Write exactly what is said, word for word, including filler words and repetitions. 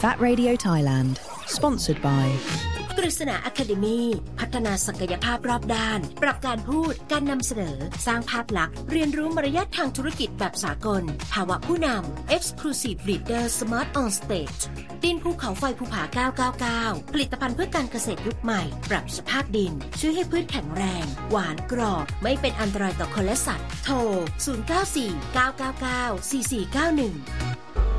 That Radio Thailand Sponsored by กฤษณา Academy พัฒนาศักยภาพรอบด้านปรับการพูดการนำเสนอสร้างภาพลักษณ์เรียนรู้มารยาททางธุรกิจแบบสากลภาวะผู้นำ Exclusive Leader Smart on Stage ดินภูเขาไฟภูผาเก้าเก้าเก้าผลิตภัณฑ์เพื่อการเกษตรยุคใหม่ปรับสภาพดินช่วยให้พืชแข็งแรงหวานกรอบไม่เป็นอันตรายต่อคนและสัตว์โทรศูนย์ เก้า สี่ เก้า เก้า เก้า สี่ สี่ เก้า หนึ่ง